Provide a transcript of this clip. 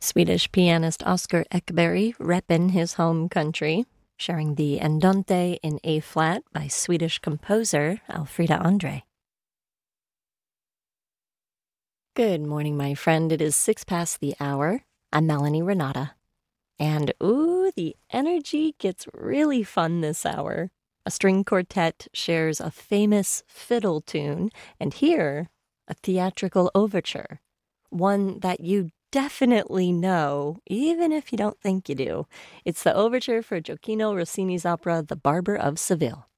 Swedish pianist Oscar Ekberg reppin' his home country, sharing the Andante in A-flat by Swedish composer Alfreda Andre. Good morning, my friend. It is 6 past the hour. I'm Melanie Renata. And ooh, the energy gets really fun this hour. A string quartet shares a famous fiddle tune, and here, a theatrical overture. One that you definitely know, even if you don't think you do. It's the overture for Gioacchino Rossini's opera, The Barber of Seville.